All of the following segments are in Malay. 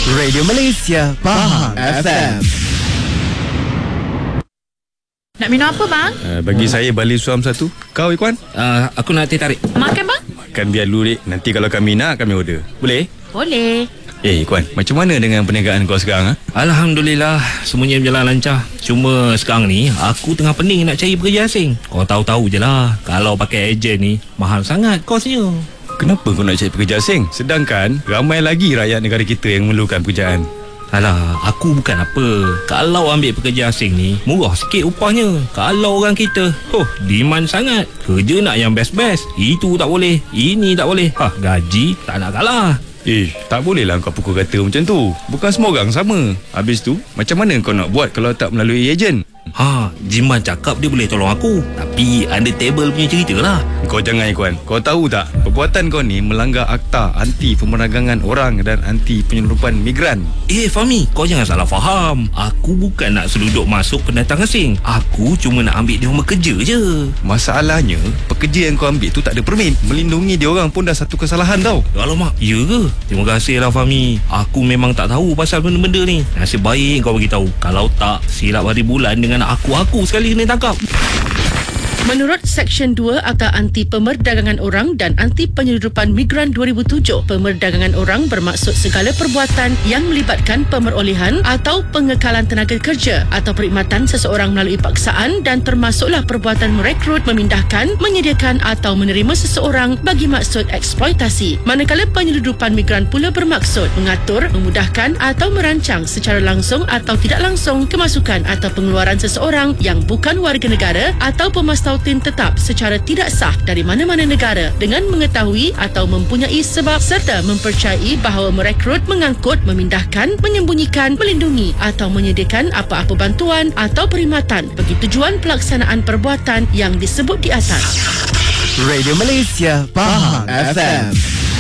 Radio Malaysia, Pahang FM. Nak minum apa bang? Bagi saya balik suam satu. Kau Ikhwan? Aku nak teh tarik. Makan bang? Kan biar lurik. Nanti kalau kami nak, kami order. Boleh? Boleh. Ikhwan, macam mana dengan perniagaan kau sekarang? Alhamdulillah, semuanya berjalan lancar. Cuma sekarang ni aku tengah pening nak cari pekerja asing. Kau tahu-tahu je lah, kalau pakai ejen ni mahal sangat kosnya. Kenapa kau nak cari pekerja asing? Sedangkan ramai lagi rakyat negara kita yang memerlukan pekerjaan. Alah, aku bukan apa. Kalau ambil pekerja asing ni, murah sikit upahnya. Kalau orang kita, demand sangat. Kerja nak yang best-best. Itu tak boleh, ini tak boleh. Gaji tak nak kalah. Tak bolehlah kau pukul kata macam tu. Bukan semua orang sama. Habis tu, macam mana kau nak buat kalau tak melalui ejen? Jiman cakap dia boleh tolong aku. Tapi under table punya cerita lah. Kau jangan Ikhwan. Kau tahu tak, perbuatan kau ni melanggar akta anti pemerdagangan orang dan anti penyelundupan migran. Fahmi, kau jangan salah faham. Aku bukan nak seluduk masuk pendatang asing. Aku cuma nak ambil dia orang bekerja je. Masalahnya, pekerja yang kau ambil tu tak ada permit. Melindungi dia orang pun dah satu kesalahan tau. Alamak, ya ke? Terima kasih lah Fahmi. Aku memang tak tahu pasal benda-benda ni. Nasib baik kau beritahu. Kalau tak, silap hari bulan dengan aku sekali kena tangkap. Menurut Seksyen 2 Akta Anti Pemerdagangan Orang dan Anti Penyeludupan Migran 2007, pemerdagangan orang bermaksud segala perbuatan yang melibatkan pemerolehan atau pengekalan tenaga kerja atau perkhidmatan seseorang melalui paksaan dan termasuklah perbuatan merekrut, memindahkan, menyediakan atau menerima seseorang bagi maksud eksploitasi. Manakala penyeludupan migran pula bermaksud mengatur, memudahkan atau merancang secara langsung atau tidak langsung kemasukan atau pengeluaran seseorang yang bukan warga negara atau pemastautin tetap secara tidak sah dari mana-mana negara dengan mengetahui atau mempunyai sebab serta mempercayai bahawa merekrut, mengangkut, memindahkan, menyembunyikan, melindungi atau menyediakan apa-apa bantuan atau perkhidmatan bagi tujuan pelaksanaan perbuatan yang disebut di atas. Radio Malaysia, Pahang FM.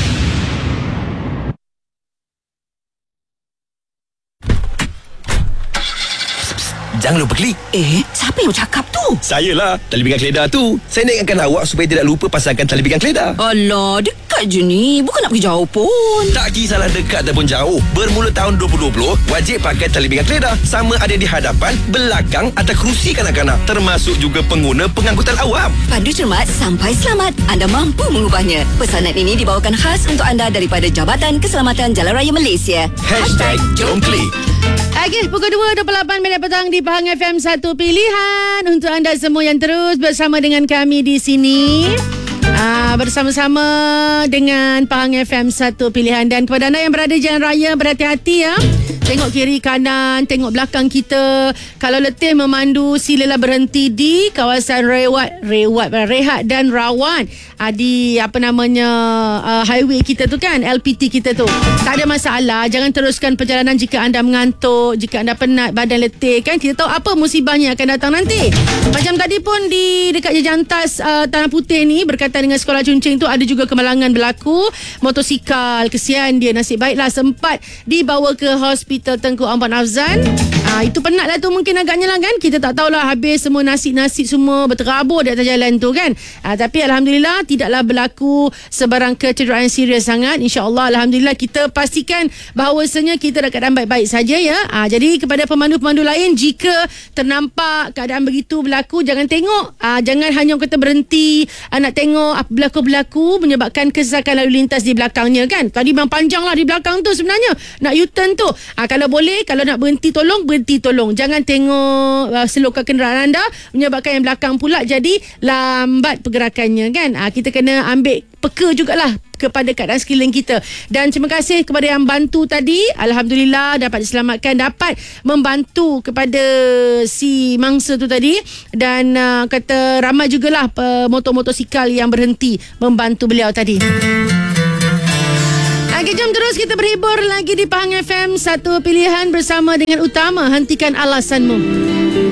Jangan lupa klik. Siapa yang cakap tu? Sayalah, Tali Pinggang Keledar tu. Saya nak ingatkan awak supaya tidak lupa pasangkan Tali Pinggang Keledar. Alah, dekat je ni. Bukan nak pergi jauh pun. Tak kisahlah dekat ataupun jauh. Bermula tahun 2020, wajib pakai Tali Pinggang Keledar. Sama ada di hadapan, belakang atau kerusi kanak-kanak. Termasuk juga pengguna pengangkutan awam. Padu cermat sampai selamat. Anda mampu mengubahnya. Pesanan ini dibawakan khas untuk anda daripada Jabatan Keselamatan Jalan Raya Malaysia. #Jom Klik. Okey, pukul 2.28 petang di Pahang FM, satu pilihan untuk anda semua yang terus bersama dengan kami di sini. Bersama-sama dengan Pahang FM, satu pilihan. Dan kepada anda yang berada di jalan raya, berhati-hati ya. Tengok kiri kanan, tengok belakang kita. Kalau letih memandu, silalah berhenti di kawasan Rehat dan Rawan. Di highway kita tu kan, LPT kita tu. Tak ada masalah, jangan teruskan perjalanan jika anda mengantuk, jika anda penat, badan letih kan. Kita tahu apa musibahnya akan datang nanti. Macam tadi pun di dekat Jejantas Tanah Putih ni, berkaitan dengan sekolah Cuncing tu, ada juga kemalangan berlaku. Motosikal, kesian dia, nasib baiklah sempat dibawa ke hospital Tengku Amban Afzan. Itu penat lah tu mungkin agaknya lah kan. Kita tak tahulah, habis semua nasi-nasi semua berterabur di atas jalan tu kan. Tapi Alhamdulillah tidaklah berlaku sebarang kecederaan serius sangat. InsyaAllah, Alhamdulillah, kita pastikan bahawasanya kita dalam keadaan baik-baik saja ya. Jadi kepada pemandu-pemandu lain, jika ternampak keadaan begitu berlaku, jangan tengok. Jangan hanya kata berhenti nak tengok apa berlaku menyebabkan kesesakan lalu lintas di belakangnya kan. Tadi memang panjang lah di belakang tu sebenarnya, nak U-turn tu. Kalau boleh, kalau nak berhenti tolong. Jangan tengok selokan kenderaan anda, menyebabkan yang belakang pula jadi lambat pergerakannya kan. Kita kena ambil peka jugalah kepada keadaan sekeliling kita. Dan terima kasih kepada yang bantu tadi. Alhamdulillah dapat diselamatkan, dapat membantu kepada si mangsa tu tadi. Dan kata ramai jugalah motor-motosikal yang berhenti membantu beliau tadi. Jom terus kita berhibur lagi di Pahang FM, satu pilihan bersama dengan Utama. Hentikan alasanmu.